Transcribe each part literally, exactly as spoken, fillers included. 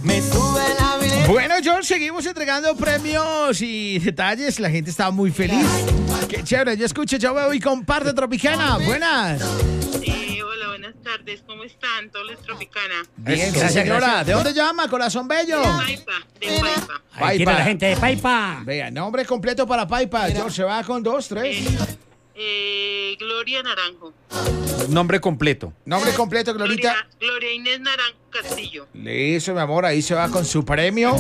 Me sube la habilidad. Bueno, George, seguimos entregando premios y detalles. La gente está muy feliz. Qué chévere. Yo escucho, yo veo y comparte Tropicana. Buenas. Eh, hola, buenas tardes. ¿Cómo están? Todos los Tropicana. Bien, gracias, señora. Gracias. ¿De dónde llama, corazón bello? De Paipa, de Paipa. Ahí tiene la gente de Paipa. Vea, nombre completo para Paipa. George, se va con dos, tres. Eh, eh, Gloria Naranjo. Nombre completo. Nombre completo, Glorita. Gloria, Gloria Inés Naranjo Castillo. Listo, mi amor. Ahí se va con su premio.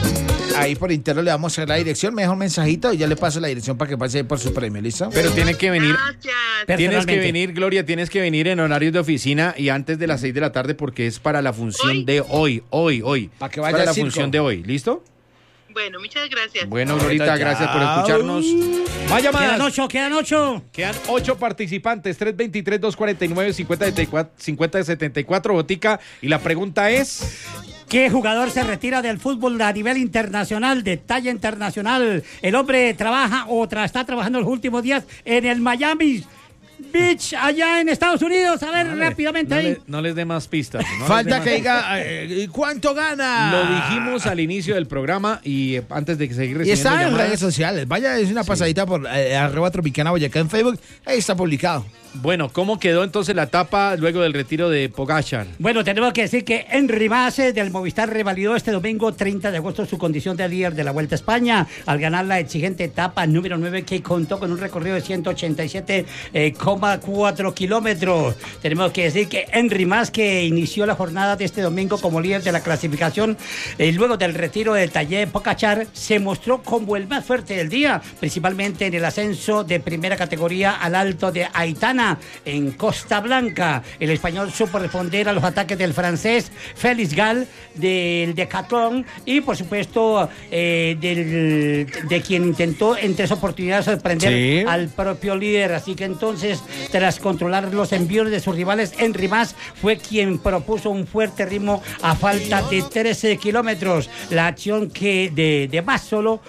Ahí por interno le vamos a hacer la dirección. Me deja un mensajito y ya le paso la dirección para que pase por su premio. ¿Listo? Pero tiene que venir. Gracias. Tienes que venir, Gloria, tienes que venir en horarios de oficina y antes de las seis de la tarde porque es para la función ¿Hoy? de hoy, hoy, hoy. Para que Es vaya para al la circo. función de hoy, ¿listo? Bueno, muchas gracias. Bueno, Glorita, gracias por escucharnos. Vaya más. Quedan ocho, quedan ocho. Quedan ocho participantes, tres dos tres, dos cuatro nueve, cinco cero siete cuatro, Botica. Y la pregunta es... ¿Qué jugador se retira del fútbol a nivel internacional, de talla internacional? El hombre trabaja o tra- está trabajando los últimos días en el Miami Beach, allá en Estados Unidos. A ver, No le- rápidamente no ahí. le- no les dé más pistas. no les dé Falta más que pistas. diga eh, ¿cuánto gana? Lo dijimos al inicio del programa y eh, antes de que seguir Y recibiendo está en llamadas. redes sociales. Vaya, es una pasadita por eh, arroba Tropicana Boyacá en Facebook. Ahí está publicado. Bueno, ¿cómo quedó entonces la etapa luego del retiro de Pogačar? Bueno, tenemos que decir que Henry Mas eh, del Movistar revalidó este domingo treinta de agosto su condición de líder de la Vuelta a España al ganar la exigente etapa número nueve que contó con un recorrido de ciento ochenta y siete coma cuatro kilómetros. Tenemos que decir que Henry Mas, que inició la jornada de este domingo como líder de la clasificación, eh, luego del retiro del Tadej Pogačar, se mostró como el más fuerte del día, principalmente en el ascenso de primera categoría al Alto de Aitana, en Costa Blanca. El español supo responder a los ataques del francés Félix Gall, del Decathlon y por supuesto eh, del, de quien intentó en tres oportunidades sorprender Sí. al propio líder. Así que entonces, tras controlar los envíos de sus rivales, Henry Mas fue quien propuso un fuerte ritmo a falta de trece kilómetros. La acción que de, de Mas solo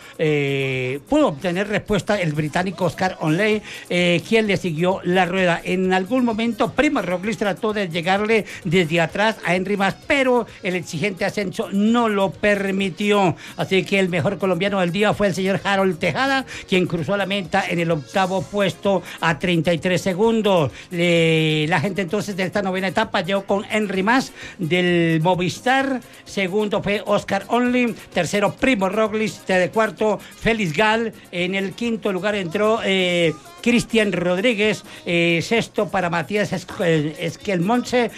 eh, pudo obtener respuesta el británico Oscar Onley, eh, quien le siguió la rueda. En algún momento, Primož Roglič trató de llegarle desde atrás a Henry Mas, pero el exigente ascenso no lo permitió. Así que el mejor colombiano del día fue el señor Harold Tejada, quien cruzó la meta en el octavo puesto a treinta y tres segundos. Le- la gente entonces de esta novena etapa llegó con Henry Mas del Movistar, segundo fue Oscar Onley, tercero Primož Roglič, de cuarto Félix Gall, en el quinto lugar entró eh, Cristian Rodríguez, eh, sexto para Matías Esquelmonte,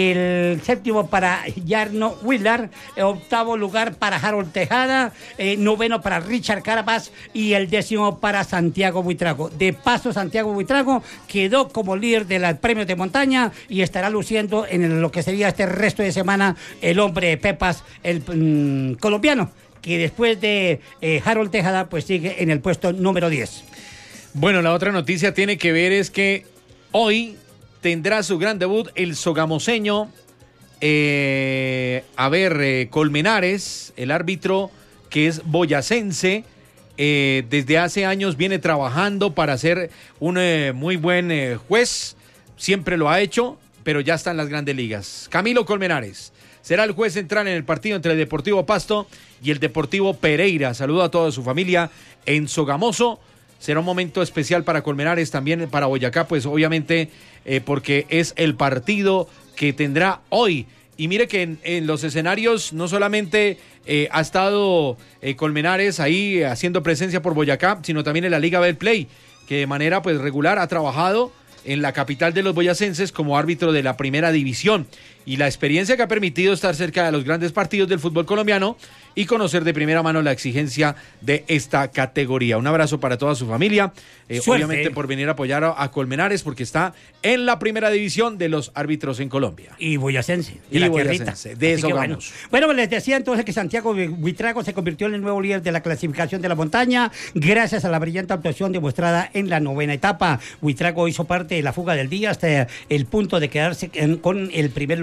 el séptimo para Jarno Willard, eh, octavo lugar para Harold Tejada, eh, noveno para Richard Carapaz y el décimo para Santiago Buitrago. De paso, Santiago Buitrago quedó como líder de los premios de montaña y estará luciendo en lo que sería este resto de semana el hombre de Pepas, el mm, colombiano, que después de eh, Harold Tejada pues sigue en el puesto número diez. Bueno, la otra noticia tiene que ver es que hoy tendrá su gran debut el sogamoseño, eh, a ver, eh, Colmenares, el árbitro que es boyacense, eh, desde hace años viene trabajando para ser un eh, muy buen eh, juez, siempre lo ha hecho, pero ya está en las grandes ligas. Camilo Colmenares será el juez central en el partido entre el Deportivo Pasto y el Deportivo Pereira. Saludo a toda su familia en Sogamoso. Será un momento especial para Colmenares, también para Boyacá, pues obviamente eh, porque es el partido que tendrá hoy. Y mire que en, en los escenarios no solamente eh, ha estado eh, Colmenares ahí haciendo presencia por Boyacá, sino también en la Liga Betplay, que de manera pues regular ha trabajado en la capital de los boyacenses como árbitro de la primera división. Y la experiencia que ha permitido estar cerca de los grandes partidos del fútbol colombiano y conocer de primera mano la exigencia de esta categoría. Un abrazo para toda su familia, eh, obviamente por venir a apoyar a, a Colmenares porque está en la primera división de los árbitros en Colombia. Y boyacense, de Y la boyacense, tierrita. de Así eso que vamos. Bueno. bueno, les decía entonces que Santiago Buitrago se convirtió en el nuevo líder de la clasificación de la montaña gracias a la brillante actuación demostrada en la novena etapa. Buitrago hizo parte de la fuga del día hasta el punto de quedarse en, con el primer lugar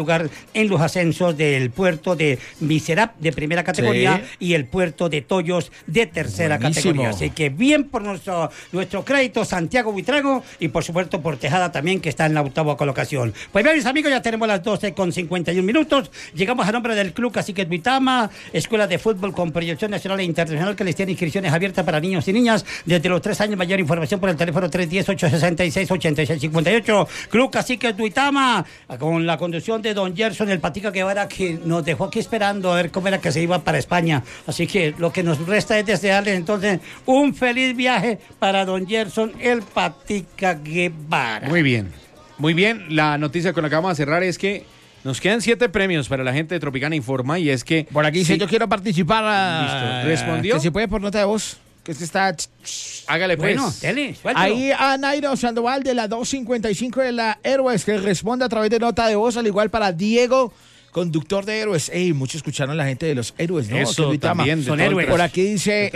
lugar en los ascensos del puerto de Miserap de primera categoría sí. y el puerto de Toyos de tercera Buenísimo. categoría. Así que bien por nuestro, nuestro crédito Santiago Buitrago y por supuesto por Tejada también, que está en la octava colocación. Pues bien, mis amigos, ya tenemos las doce con cincuenta y un minutos. Llegamos a nombre del Club Caciques Duitama, escuela de fútbol con proyección nacional e internacional que les tiene inscripciones abiertas para niños y niñas desde los tres años. Mayor información por el teléfono tres uno cero, ocho seis seis, ocho seis cinco ocho. Club Caciques Duitama, con la conducción de don Gerson, el Patica Guevara, que nos dejó aquí esperando a ver cómo era que se iba para España. Así que lo que nos resta es desearles entonces un feliz viaje para don Gerson, el Patica Guevara. Muy bien, muy bien. La noticia con la que vamos a cerrar es que nos quedan siete premios para la gente de Tropicana Informa, y es que... Por aquí dice, sí, yo quiero participar. A... Listo. ¿Respondió? Que si puede por nota de voz. Que es que está... Hágale pues. Bueno, dele, ahí a Nairo Sandoval de la dos cincuenta y cinco de la Héroes, que responde a través de nota de voz, al igual para Diego, conductor de Héroes. Ey, muchos escucharon la gente de los Héroes, ¿no? Eso también, son héroes. Por aquí dice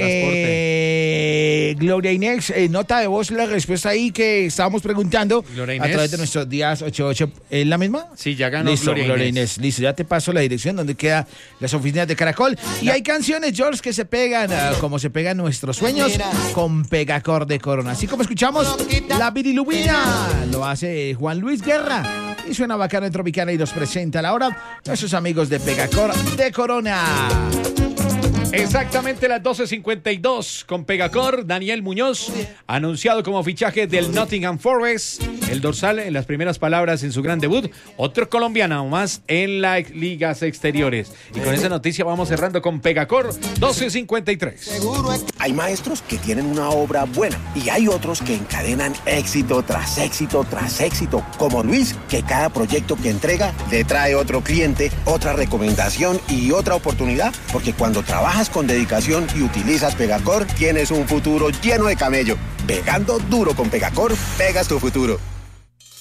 eh, Gloria Inés, eh, nota de voz, la respuesta ahí que estábamos preguntando a través de nuestros días ochenta y ocho. ¿Es la misma? Sí, ya ganó. Listo, Gloria, Gloria Inés. Inés. Listo, ya te paso la dirección donde quedan las oficinas de Caracol. Y hay canciones, George, que se pegan, uh, como se pegan nuestros sueños, con Pegacor de Corona. Así como escuchamos La Virilubina, lo hace Juan Luis Guerra. Y suena bacano en Tropicana y nos presenta a la hora nuestros amigos de Pegacor de Corona. Exactamente las doce cincuenta y dos con Pegacor. Daniel Muñoz, anunciado como fichaje del Nottingham Forest. El dorsal en las primeras palabras en su gran debut. Otro colombiano más en las ligas exteriores. Y con esa noticia vamos cerrando con Pegacor doce cincuenta y tres. Hay maestros que tienen una obra buena y hay otros que encadenan éxito tras éxito tras éxito. Como Luis, que cada proyecto que entrega le trae otro cliente, otra recomendación y otra oportunidad. Porque cuando trabajas con dedicación y utilizas Pegacor, tienes un futuro lleno de camello. Pegando duro con Pegacor, pegas tu futuro.